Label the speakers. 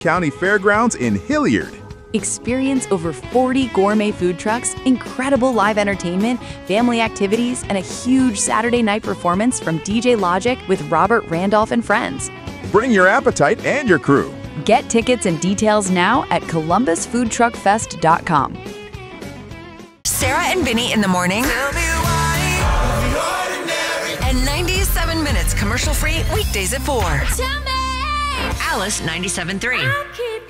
Speaker 1: County Fairgrounds in Hilliard.
Speaker 2: Experience over 40 gourmet food trucks, incredible live entertainment, family activities, and a huge Saturday night performance from DJ Logic with Robert Randolph and friends.
Speaker 1: Bring your appetite and your crew.
Speaker 2: Get tickets and details now at columbusfoodtruckfest.com.
Speaker 3: Sarah and Vinny in the morning. And 97 minutes commercial-free weekdays at 4. Alice 97.3.